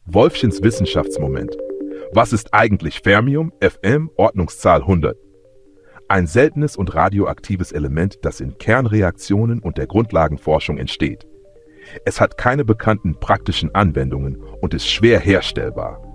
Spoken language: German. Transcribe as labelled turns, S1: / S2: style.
S1: Wolfchens Wissenschaftsmoment. Was ist eigentlich Fermium, Fm, Ordnungszahl 100? Ein seltenes und radioaktives Element, das in Kernreaktionen und der Grundlagenforschung entsteht. Es hat keine bekannten praktischen Anwendungen und ist schwer herstellbar.